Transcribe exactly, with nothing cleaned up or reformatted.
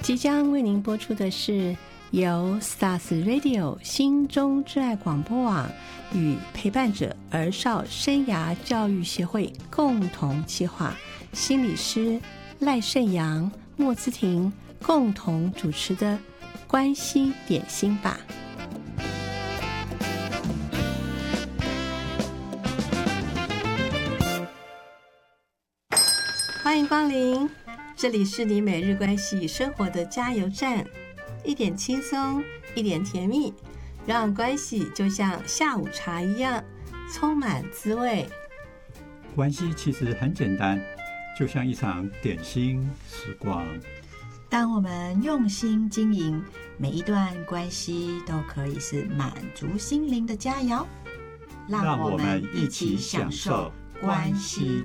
即将为您播出的是由 Stars Radio 心中之爱广播网与陪伴者儿少生涯教育协会共同企划，心理师赖胜阳、莫姿婷共同主持的关系点心吧。欢迎光临，这里是你每日关系与生活的加油站，一点轻松，一点甜蜜，让关系就像下午茶一样充满滋味。 关系其实很简单，就像一场点心时光。 当我们用心经营，每一段关系都可以是满足心灵的佳肴。让我们一起享受关系